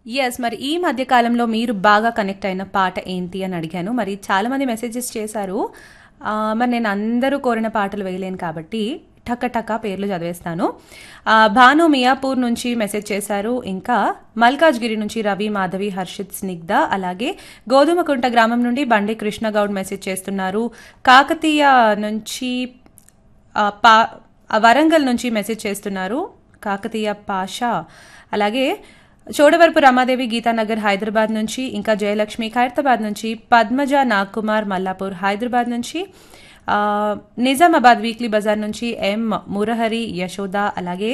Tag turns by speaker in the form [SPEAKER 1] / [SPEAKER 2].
[SPEAKER 1] Yes. మరి ఈ మధ్య కాలంలో మీరు బాగా కనెక్ట్ అయిన పాట ఏంటి అని అడిగాను. మరి చాలామంది మెసేజెస్ చేశారు. మరి నేను అందరూ కోరిన పాటలు వేయలేను కాబట్టి టక పేర్లు చదివేస్తాను. భాను మియాపూర్ నుంచి మెసేజ్ చేశారు. ఇంకా మల్కాజ్గిరి నుంచి రవి, మాధవి, హర్షిత్, స్నిగ్ధ, అలాగే గోధుమకుంట గ్రామం నుండి బండి కృష్ణగౌడ్ మెసేజ్ చేస్తున్నారు. కాకతీయ నుంచి వరంగల్ నుంచి మెసేజ్ చేస్తున్నారు కాకతీయ పాషా. అలాగే చోడవరపు రమాదేవి గీతానగర్ హైదరాబాద్ నుంచి, ఇంకా జయలక్ష్మి ఖైరతాబాద్ నుంచి, పద్మజ నాగ్కుమార్ మల్లాపూర్ హైదరాబాద్ నుంచి, నిజామాబాద్ వీక్లీ బజార్ నుంచి ఎం మురహరి యశోద, అలాగే